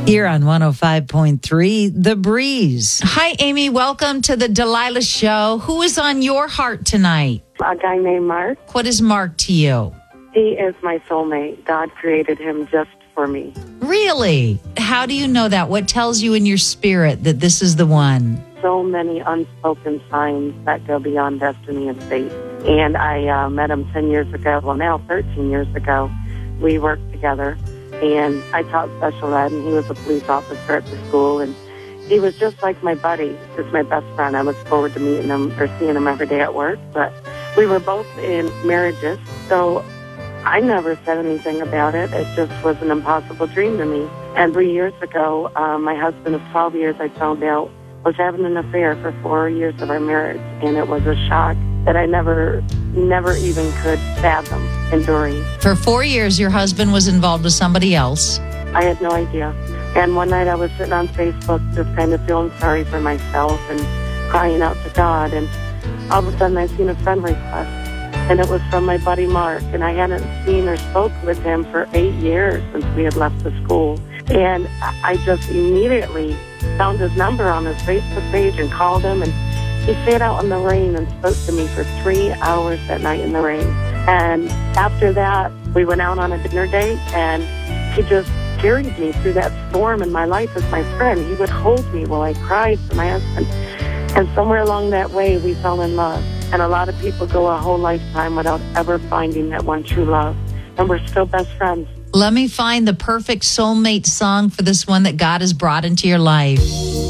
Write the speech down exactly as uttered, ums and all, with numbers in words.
Here on one oh five point three, The Breeze. Hi, Amy. Welcome to the Delilah Show. Who is on your heart tonight? A guy named Mark. What is Mark to you? He is my soulmate. God created him just for me. Really? How do you know that? What tells you in your spirit that this is the one? So many unspoken signs that go beyond destiny and fate. And I uh, met him ten years ago. Well, now thirteen years ago. We worked together. And I taught special ed, and he was a police officer at the school. And he was just like my buddy, just my best friend. I look forward to meeting him or seeing him every day at work. But we were both in marriages, so I never said anything about it. It just was an impossible dream to me. And three years ago, uh, my husband of twelve years, I found out, was having an affair for four years of our marriage. And it was a shock that I never, never even could fathom enduring. For four years, your husband was involved with somebody else. I had no idea. And one night I was sitting on Facebook just kind of feeling sorry for myself and crying out to God. And all of a sudden I seen a friend request. And it was from my buddy Mark. And I hadn't seen or spoke with him for eight years since we had left the school. And I just immediately found his number on his Facebook page and called him. And he sat out in the rain and spoke to me for three hours that night in the rain. And after that, we went out on a dinner date, and he just carried me through that storm in my life as my friend. He would hold me while I cried for my husband. And somewhere along that way, we fell in love. And a lot of people go a whole lifetime without ever finding that one true love. And we're still best friends. Let me find the perfect soulmate song for this one that God has brought into your life.